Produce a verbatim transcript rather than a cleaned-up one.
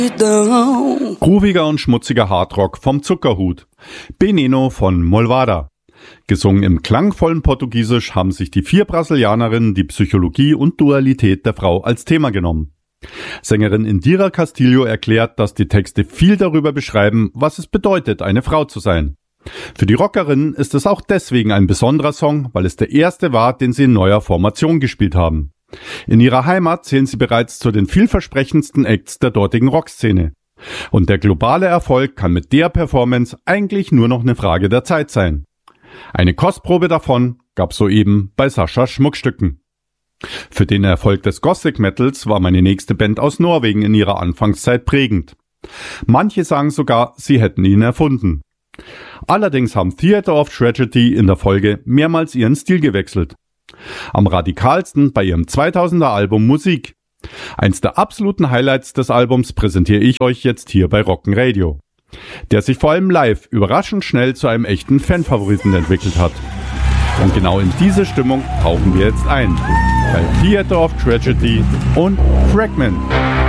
Grooviger und schmutziger Hardrock vom Zuckerhut. Beneno von Molvada. Gesungen im klangvollen Portugiesisch haben sich die vier Brasilianerinnen die Psychologie und Dualität der Frau als Thema genommen. Sängerin Indira Castilho erklärt, dass die Texte viel darüber beschreiben, was es bedeutet, eine Frau zu sein. Für die Rockerinnen ist es auch deswegen ein besonderer Song, weil es der erste war, den sie in neuer Formation gespielt haben. In ihrer Heimat zählen sie bereits zu den vielversprechendsten Acts der dortigen Rockszene. Und der globale Erfolg kann mit der Performance eigentlich nur noch eine Frage der Zeit sein. Eine Kostprobe davon gab's soeben bei Saschas Schmuckstücken. Für den Erfolg des Gothic Metals war meine nächste Band aus Norwegen in ihrer Anfangszeit prägend. Manche sagen sogar, sie hätten ihn erfunden. Allerdings haben Theater of Tragedy in der Folge mehrmals ihren Stil gewechselt. Am radikalsten bei ihrem zweitausender Album Musik. Eins der absoluten Highlights des Albums präsentiere ich euch jetzt hier bei Rocken Radio, der sich vor allem live überraschend schnell zu einem echten Fanfavoriten entwickelt hat. Und genau in diese Stimmung tauchen wir jetzt ein, bei Theater of Tragedy und Fragment.